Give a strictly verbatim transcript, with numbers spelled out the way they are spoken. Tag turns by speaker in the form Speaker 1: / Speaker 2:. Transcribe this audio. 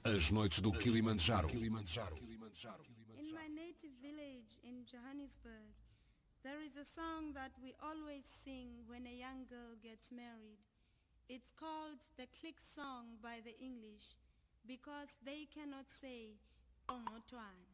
Speaker 1: As noites do Kilimanjaro.
Speaker 2: In my native village in Johannesburg, there is a song that we always sing when a young girl gets married. It's called the click song by the English because they cannot say "Ongotwana."